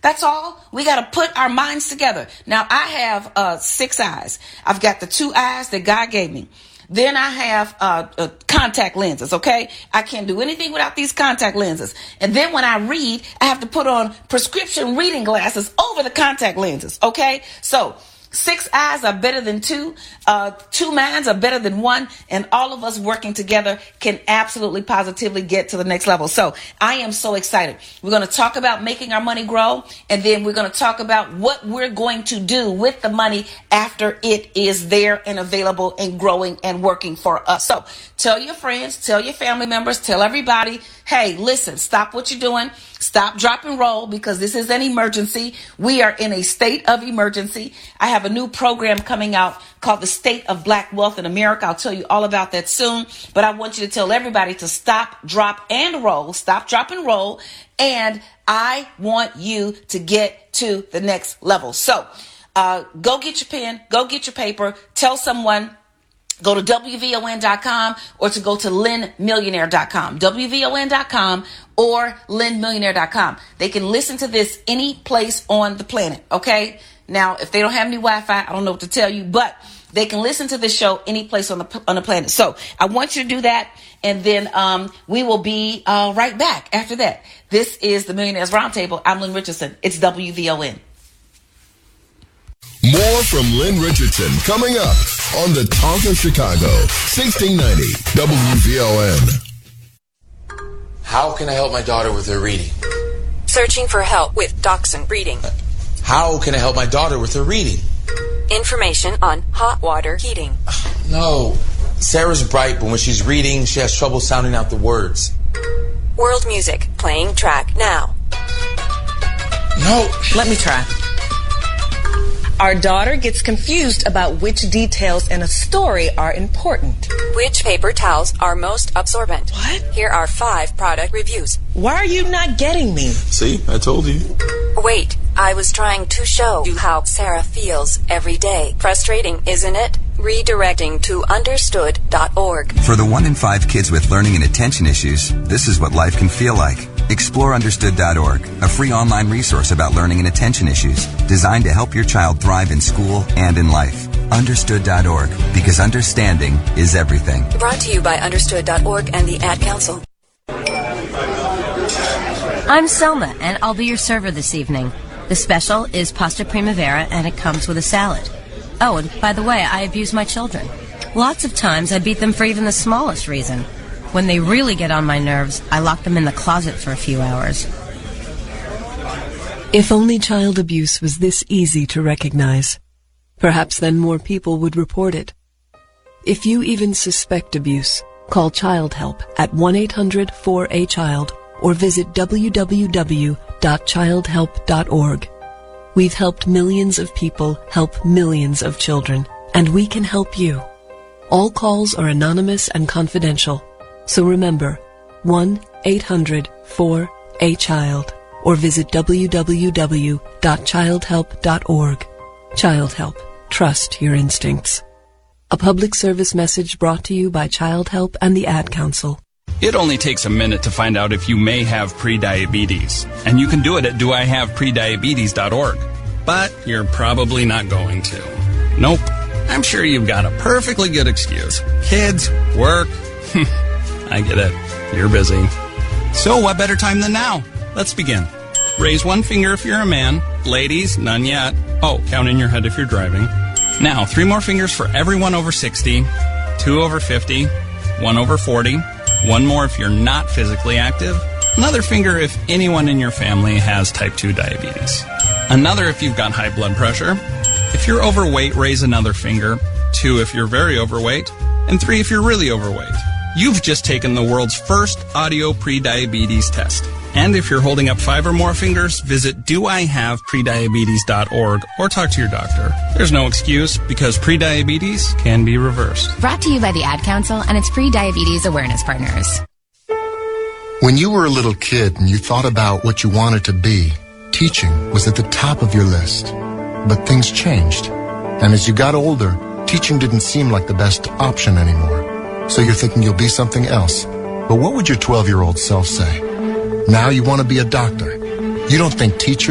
That's all. We got to put our minds together. Now, I have 6 eyes. I've got the 2 eyes that God gave me. Then I have contact lenses, okay? I can't do anything without these contact lenses. And then when I read, I have to put on prescription reading glasses over the contact lenses, okay? So 6 eyes are better than 2. 2 minds are better than 1. And all of us working together can absolutely positively get to the next level. So I am so excited. We're going to talk about making our money grow. And then we're going to talk about what we're going to do with the money after it is there and available and growing and working for us. So tell your friends, tell your family members, tell everybody, hey, listen, stop what you're doing. Stop, drop, and roll, because this is an emergency. We are in a state of emergency. I have a new program coming out called the State of Black Wealth in America. I'll tell you all about that soon. But I want you to tell everybody to stop, drop, and roll. Stop, drop, and roll. And I want you to get to the next level. So go get your pen. Go get your paper. Tell someone. Go to WVON.com or to go to LynnMillionaire.com. WVON.com or LynnMillionaire.com. They can listen to this any place on the planet, okay? Now, if they don't have any Wi-Fi, I don't know what to tell you, but they can listen to this show any place on the planet. So I want you to do that, and then we will be right back after that. This is the Millionaires Roundtable. I'm Lynn Richardson. It's WVON. More from Lynn Richardson coming up on the Talk of Chicago, 1690 WVON. How can I help my daughter with her reading? Searching for help with Dachshund breeding. How can I help my daughter with her reading? Information on hot water heating. No. Sarah's bright, but when she's reading, she has trouble sounding out the words. World music, playing track now. No. Let me try. Our daughter gets confused about which details in a story are important. Which paper towels are most absorbent? What? Here are 5 product reviews. Why are you not getting me? See, I told you. Wait, I was trying to show you how Sarah feels every day. Frustrating, isn't it? Redirecting to understood.org. For the 1 in 5 kids with learning and attention issues, this is what life can feel like. Explore understood.org, a free online resource about learning and attention issues, designed to help your child thrive in school and in life. Understood.org, because understanding is everything. Brought to you by understood.org and the Ad Council. I'm Selma, and I'll be your server this evening. The special is pasta primavera, and it comes with a salad. Oh, and by the way, I abuse my children. Lots of times I beat them for even the smallest reason. When they really get on my nerves, I lock them in the closet for a few hours. If only child abuse was this easy to recognize, perhaps then more people would report it. If you even suspect abuse, call Child Help at 1-800-4A-CHILD or visit www.childhelp.org. We've helped millions of people help millions of children, and we can help you. All calls are anonymous and confidential. So remember, 1-800-4A-CHILD or visit www.childhelp.org. Child Help. Trust your instincts. A public service message brought to you by Child Help and the Ad Council. It only takes a minute to find out if you may have prediabetes, and you can do it at doihaveprediabetes.org. But you're probably not going to. Nope. I'm sure you've got a perfectly good excuse. Kids, work. I get it. You're busy. So what better time than now? Let's begin. Raise 1 finger if you're a man. Ladies, none yet. Oh, count in your head if you're driving. Now, 3 more fingers for everyone over 60, 2 over 50, 1 over 40, 1 more if you're not physically active, another finger if anyone in your family has type 2 diabetes, another if you've got high blood pressure. If you're overweight, raise another finger, 2 if you're very overweight, and 3 if you're really overweight. You've just taken the world's first audio prediabetes test. And if you're holding up 5 or more fingers, visit doihaveprediabetes.org or talk to your doctor. There's no excuse, because prediabetes can be reversed. Brought to you by the Ad Council and its pre-diabetes awareness partners. When you were a little kid and you thought about what you wanted to be, teaching was at the top of your list. But things changed. And as you got older, teaching didn't seem like the best option anymore. So you're thinking you'll be something else. But what would your 12-year-old self say? Now you want to be a doctor. You don't think teachers